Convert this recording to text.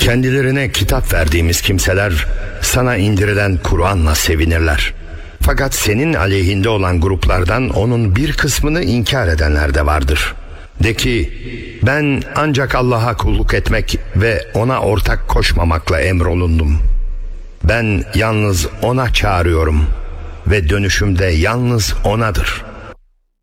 Kendilerine kitap verdiğimiz kimseler sana indirilen Kur'an'la sevinirler. Fakat senin aleyhinde olan gruplardan onun bir kısmını inkar edenler de vardır. De ki, ben ancak Allah'a kulluk etmek ve ona ortak koşmamakla emrolundum. Ben yalnız ona çağırıyorum ve dönüşüm de yalnız onadır.